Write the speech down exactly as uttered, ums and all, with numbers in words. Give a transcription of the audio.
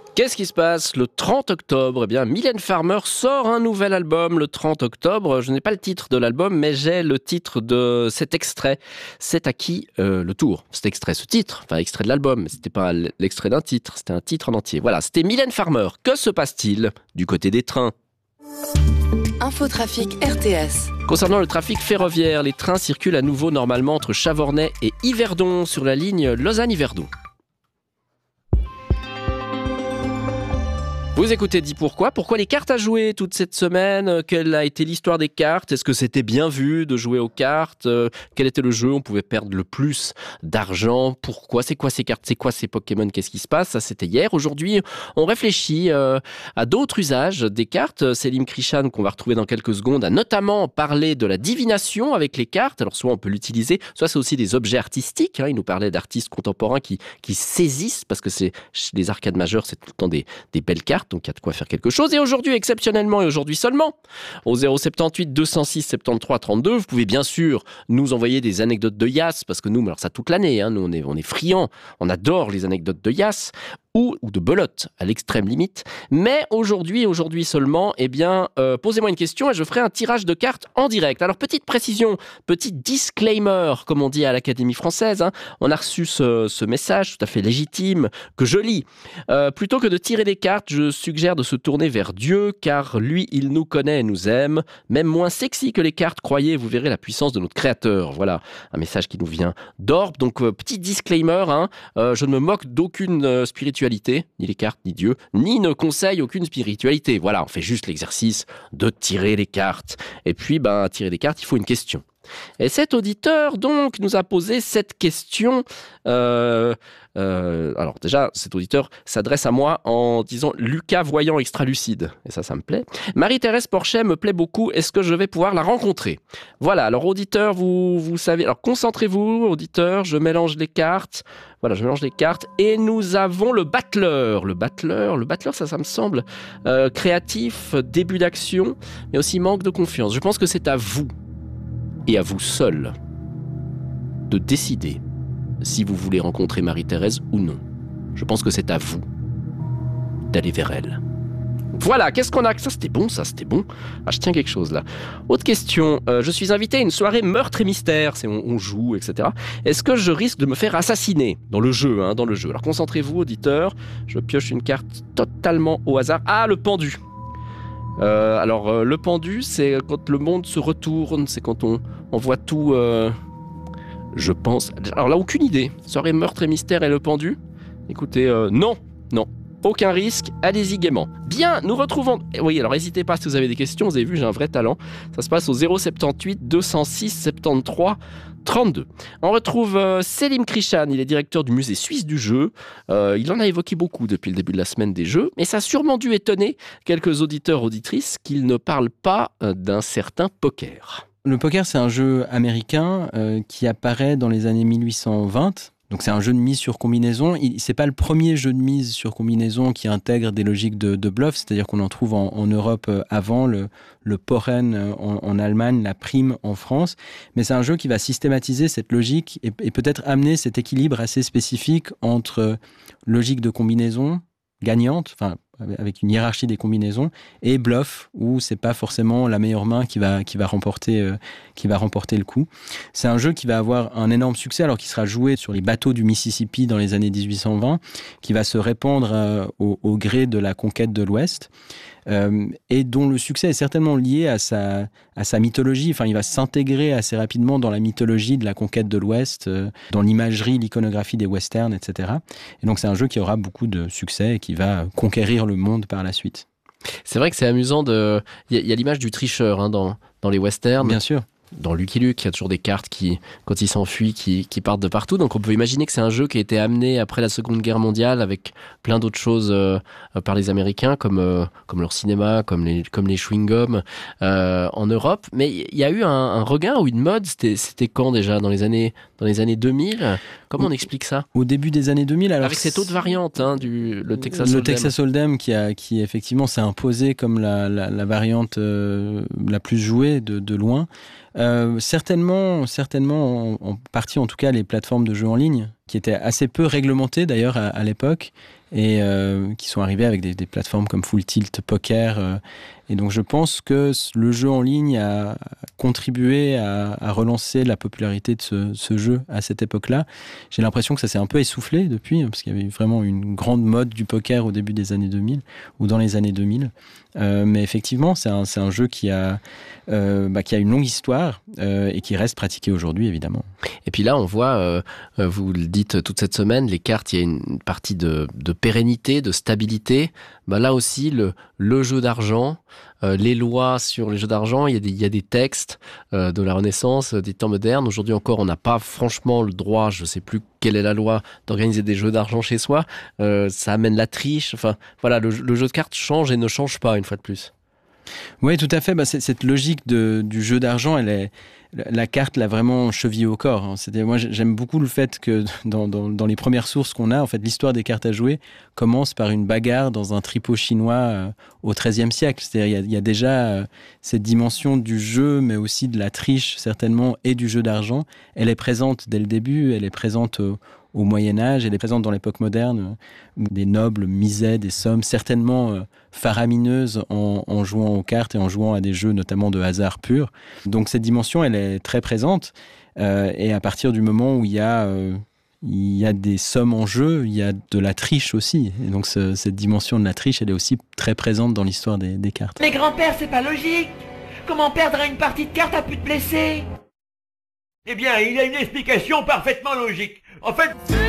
Qu'est-ce qui se passe le trente octobre? Eh bien, Mylène Farmer sort un nouvel album le trente octobre. Je n'ai pas le titre de l'album, mais j'ai le titre de cet extrait. C'est à qui euh, le tour? Cet extrait, ce titre, enfin extrait de l'album, mais c'était pas l'extrait d'un titre, c'était un titre en entier. Voilà, c'était Mylène Farmer. Que se passe-t-il du côté des trains? Infotrafic R T S. Concernant le trafic ferroviaire, les trains circulent à nouveau normalement entre Chavornay et Yverdon sur la ligne Lausanne-Yverdon. Vous écoutez Dis Pourquoi. Pourquoi les cartes à jouer toute cette semaine? Quelle a été l'histoire des cartes? Est-ce que c'était bien vu de jouer aux cartes? Quel était le jeu où on pouvait perdre le plus d'argent? Pourquoi? C'est quoi ces cartes? C'est quoi ces Pokémon? Qu'est-ce qui se passe? Ça, c'était hier. Aujourd'hui, on réfléchit euh, à d'autres usages des cartes. Selim Krishan, qu'on va retrouver dans quelques secondes, a notamment parlé de la divination avec les cartes. Alors, soit on peut l'utiliser, soit c'est aussi des objets artistiques. Hein. Il nous parlait d'artistes contemporains qui, qui saisissent, parce que c'est les arcades majeures, c'est tout le temps des, des belles cartes. Donc, il y a de quoi faire quelque chose. Et aujourd'hui, exceptionnellement, et aujourd'hui seulement, au zéro soixante-dix-huit deux cent six soixante-treize trente-deux, vous pouvez bien sûr nous envoyer des anecdotes de Yass, parce que nous, alors ça toute l'année, hein, nous on est, on est friands, on adore les anecdotes de Yass, ou, ou de belote, à l'extrême limite. Mais aujourd'hui, aujourd'hui seulement, eh bien, euh, posez-moi une question et je ferai un tirage de cartes en direct. Alors, petite précision, petit disclaimer, comme on dit à l'Académie française, hein, on a reçu ce, ce message tout à fait légitime, que je lis. Euh, plutôt que de tirer des cartes, je suggère de se tourner vers Dieu, car lui, il nous connaît et nous aime. Même moins sexy que les cartes, croyez, vous verrez la puissance de notre Créateur. Voilà, un message qui nous vient d'Orbe. Donc, euh, petit disclaimer, hein, euh, je ne me moque d'aucune euh, spiritualité, ni les cartes, ni Dieu, ni ne conseille aucune spiritualité. Voilà, on fait juste l'exercice de tirer les cartes. Et puis, ben, tirer des cartes, il faut une question. Et cet auditeur, donc, nous a posé cette question. Euh, euh, alors déjà, cet auditeur s'adresse à moi en disant « Lucas voyant extra-lucide ». Et ça, ça me plaît. « Marie-Thérèse Porchet me plaît beaucoup. Est-ce que je vais pouvoir la rencontrer ?» Voilà, alors auditeur, vous, vous savez... Alors concentrez-vous, auditeur, je mélange les cartes. Voilà, je mélange les cartes. Et nous avons le battleur. Le battleur, le battleur, ça, ça me semble euh, créatif, début d'action, mais aussi manque de confiance. Je pense que c'est à vous. Et à vous seul de décider si vous voulez rencontrer Marie-Thérèse ou non. Je pense que c'est à vous d'aller vers elle. Voilà, qu'est-ce qu'on a? Ça, c'était bon, ça, c'était bon. Ah, je tiens quelque chose, là. Autre question. Euh, je suis invité à une soirée meurtre et mystère. C'est on, on joue, et cetera. Est-ce que je risque de me faire assassiner? Dans le jeu, hein, dans le jeu. Alors, concentrez-vous, auditeur. Je pioche une carte totalement au hasard. Ah, le pendu. Euh, alors, euh, le pendu, c'est quand le monde se retourne, c'est quand on, on voit tout, euh, je pense... Alors là, aucune idée. Soirée meurtre et mystère et le pendu? Écoutez, euh, non, non. Aucun risque, allez-y gaiement. Bien, nous retrouvons... Oui, alors n'hésitez pas si vous avez des questions, vous avez vu, j'ai un vrai talent. Ça se passe au zéro soixante-dix-huit deux cent six soixante-treize trente-deux. On retrouve euh, Selim Krishan, il est directeur du musée suisse du jeu. Euh, il en a évoqué beaucoup depuis le début de la semaine des jeux, mais ça a sûrement dû étonner quelques auditeurs, auditrices, qu'il ne parle pas euh, d'un certain poker. Le poker, c'est un jeu américain euh, qui apparaît dans les années mille huit cent vingt. Donc c'est un jeu de mise sur combinaison. Ce n'est pas le premier jeu de mise sur combinaison qui intègre des logiques de, de bluff, c'est-à-dire qu'on en trouve en, en Europe avant, le, le Poren en, en Allemagne, la prime en France. Mais c'est un jeu qui va systématiser cette logique et, et peut-être amener cet équilibre assez spécifique entre logique de combinaison gagnante, enfin avec une hiérarchie des combinaisons, et bluff, où c'est pas forcément la meilleure main qui va, qui va remporter, euh, qui va remporter le coup. C'est un jeu qui va avoir un énorme succès, alors qu'il sera joué sur les bateaux du Mississippi dans les années dix-huit cent vingt, qui va se répandre euh, au, au gré de la conquête de l'Ouest, euh, et dont le succès est certainement lié à sa, à sa mythologie. Enfin, il va s'intégrer assez rapidement dans la mythologie de la conquête de l'Ouest, euh, dans l'imagerie, l'iconographie des westerns, et cetera. Et donc, c'est un jeu qui aura beaucoup de succès et qui va conquérir le monde par la suite. C'est vrai que c'est amusant de... Il y a, y a l'image du tricheur hein, dans, dans les westerns. Bien sûr. Dans Lucky Luke, il y a toujours des cartes qui, quand il s'enfuit, qui, qui partent de partout. Donc on peut imaginer que c'est un jeu qui a été amené après la Seconde Guerre mondiale avec plein d'autres choses euh, par les Américains, comme, euh, comme leur cinéma, comme les, comme les chewing-gums euh, en Europe. Mais il y a eu un, un regain ou une mode, c'était, c'était quand déjà? Dans les années, dans les années deux mille? Comment on explique ça? Au début des années deux mille. Alors avec cette autre variante, hein, du, le Texas Hold'em. Le Texas Hold'em qui, a, qui effectivement s'est imposé comme la, la, la variante euh, la plus jouée de, de loin. Euh, certainement, certainement en, en partie en tout cas les plateformes de jeux en ligne qui étaient assez peu réglementées d'ailleurs à, à l'époque et euh, qui sont arrivés avec des, des plateformes comme Full Tilt Poker. Euh, et donc je pense que le jeu en ligne a contribué à, à relancer la popularité de ce, ce jeu à cette époque-là. J'ai l'impression que ça s'est un peu essoufflé depuis, parce qu'il y avait vraiment une grande mode du poker au début des années deux mille, ou dans les années deux mille. Euh, mais effectivement, c'est un, c'est un jeu qui a, euh, bah, qui a une longue histoire euh, et qui reste pratiqué aujourd'hui, évidemment. Et puis là, on voit, euh, vous le dites toute cette semaine, les cartes, il y a une partie de, de pérennité, de stabilité. Bah là aussi, le, le jeu d'argent, euh, les lois sur les jeux d'argent, il y a des, il y a des textes euh, de la Renaissance, des temps modernes. Aujourd'hui encore, on n'a pas franchement le droit, je ne sais plus quelle est la loi, d'organiser des jeux d'argent chez soi. Euh, ça amène la triche. Enfin, voilà, le, le jeu de cartes change et ne change pas, une fois de plus. Oui, tout à fait. Bah, c'est, cette logique de, du jeu d'argent, elle est, la carte l'a vraiment chevillée au corps. Hein. C'est-à-dire, moi, j'aime beaucoup le fait que dans, dans, dans les premières sources qu'on a, en fait, l'histoire des cartes à jouer commence par une bagarre dans un tripot chinois euh, au treizième siècle. C'est-à-dire, il y a, il y a déjà euh, cette dimension du jeu, mais aussi de la triche, certainement, et du jeu d'argent. Elle est présente dès le début, elle est présente au, au Moyen-Âge, elle est présente dans l'époque moderne, où des nobles misaient des sommes certainement euh, faramineuses en, en jouant aux cartes et en jouant à des jeux notamment de hasard pur. Donc cette dimension, elle est très présente. Euh, et à partir du moment où il y a, euh, il y a des sommes en jeu, il y a de la triche aussi. Et donc ce, cette dimension de la triche, elle est aussi très présente dans l'histoire des, des cartes. Mais grand-père, c'est pas logique. Comment perdre à une partie de cartes à plus de blessés? Eh bien, il y a une explication parfaitement logique. En fait...